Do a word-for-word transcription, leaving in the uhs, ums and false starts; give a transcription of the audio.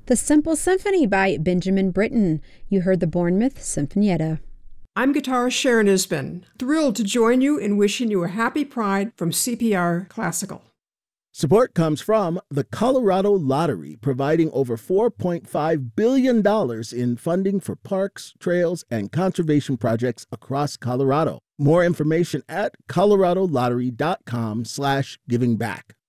The Simple Symphony by Benjamin Britten. You heard the Bournemouth Sinfonietta. I'm guitarist Sharon Isbin, thrilled to join you in wishing you a happy Pride from C P R Classical. Support comes from the Colorado Lottery, providing over four point five billion dollars in funding for parks, trails, and conservation projects across Colorado. More information at coloradolottery.com slash giving back.